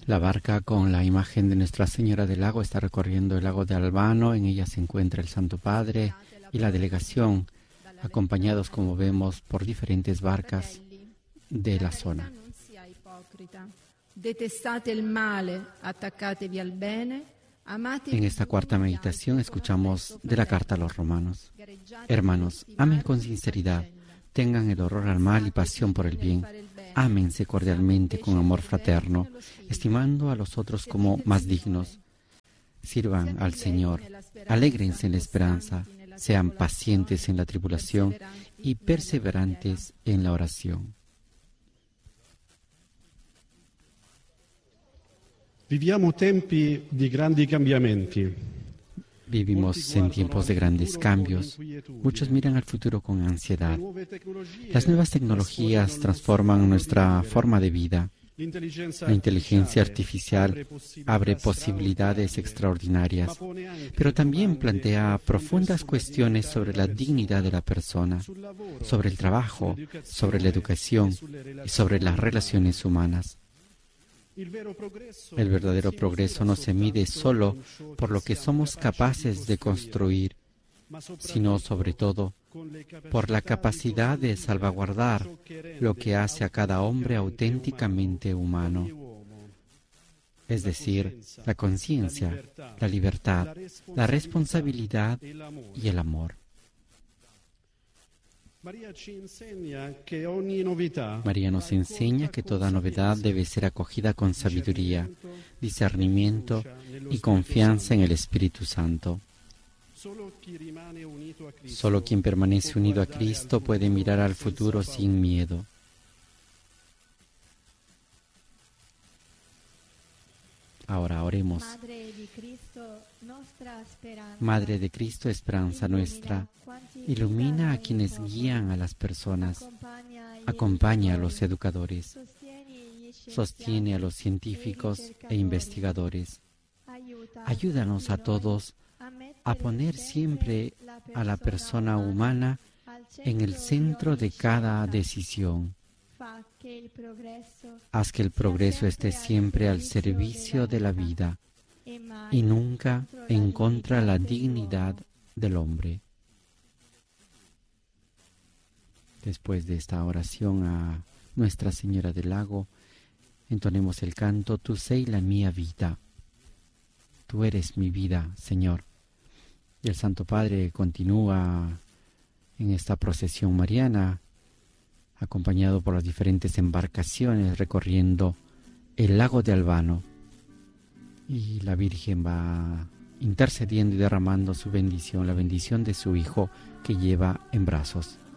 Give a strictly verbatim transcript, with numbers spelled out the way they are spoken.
La barca con la imagen de Nuestra Señora del Lago está recorriendo el lago de Albano. En ella se encuentra el Santo Padre y la delegación, acompañados, como vemos, por diferentes barcas de la zona. En esta cuarta meditación escuchamos de la carta a los romanos. Hermanos, amen con sinceridad, tengan el horror al mal y pasión por el bien. Ámense cordialmente con amor fraterno, estimando a los otros como más dignos. Sirvan al Señor, alégrense en la esperanza, sean pacientes en la tribulación y perseverantes en la oración. Viviamo tempi di grandi cambiamenti. Vivimos en tiempos de grandes cambios. Muchos miran al futuro con ansiedad. Las nuevas tecnologías transforman nuestra forma de vida. La inteligencia artificial abre posibilidades extraordinarias, pero también plantea profundas cuestiones sobre la dignidad de la persona, sobre el trabajo, sobre la educación y sobre las relaciones humanas. El verdadero progreso no se mide solo por lo que somos capaces de construir, sino sobre todo por la capacidad de salvaguardar lo que hace a cada hombre auténticamente humano, es decir, la conciencia, la libertad, la responsabilidad y el amor. María nos enseña que toda novedad debe ser acogida con sabiduría, discernimiento y confianza en el Espíritu Santo. Solo quien permanece unido a Cristo puede mirar al futuro sin miedo. Ahora oremos. Madre de Cristo, esperanza nuestra, ilumina a quienes guían a las personas, acompaña a los educadores, sostiene a los científicos e investigadores. Ayúdanos a todos a poner siempre a la persona humana en el centro de cada decisión. Haz que el progreso esté siempre al servicio de la vida y nunca en contra de la dignidad del hombre. Después de esta oración a Nuestra Señora del Lago, entonemos el canto Tú sei la mia vida. Tú eres mi vida, Señor. Y el Santo Padre continúa en esta procesión mariana, acompañado por las diferentes embarcaciones recorriendo el lago de Albano. Y la Virgen va intercediendo y derramando su bendición, la bendición de su Hijo que lleva en brazos.